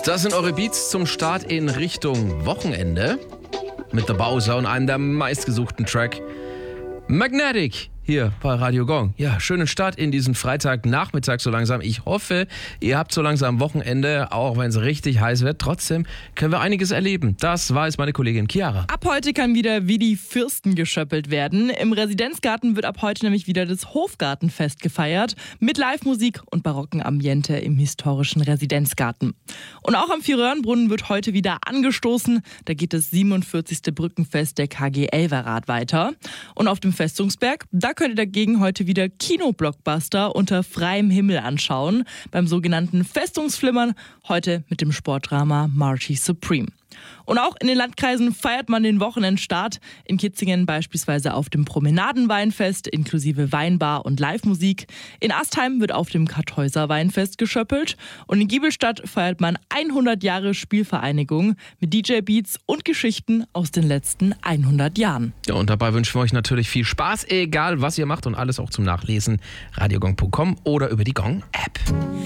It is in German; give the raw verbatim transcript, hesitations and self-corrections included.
Das sind eure Beats zum Start in Richtung Wochenende. Mit der Bowser und einem der meistgesuchten Track. Magnetic hier bei Radio Gong. Ja, schönen Start in diesen Freitagnachmittag so langsam. Ich hoffe, ihr habt so langsam Wochenende, auch wenn es richtig heiß wird. Trotzdem können wir einiges erleben. Das weiß meine Kollegin Chiara. Ab heute kann wieder wie die Fürsten geschöppelt werden. Im Residenzgarten wird ab heute nämlich wieder das Hofgartenfest gefeiert. Mit Live-Musik und barocken Ambiente im historischen Residenzgarten. Und auch am Vierröhrenbrunnen wird heute wieder angestoßen. Da geht das siebenundvierzigste Brückenfest der K G Elverrat weiter. Und auf dem Festungsberg, da könnt ihr dagegen heute wieder Kinoblockbuster unter freiem Himmel anschauen. Beim sogenannten Festungsflimmern, heute mit dem Sportdrama Marty Supreme. Und auch in den Landkreisen feiert man den Wochenendstart. In Kitzingen beispielsweise auf dem Promenadenweinfest inklusive Weinbar und Live-Musik. In Astheim wird auf dem Kartäuser Weinfest geschöppelt. Und in Giebelstadt feiert man hundert Jahre Spielvereinigung mit D J-Beats und Geschichten aus den letzten hundert Jahren. Ja, und dabei wünschen wir euch natürlich viel Spaß, egal was ihr macht und alles auch zum Nachlesen. radiogong punkt com oder über die Gong-App.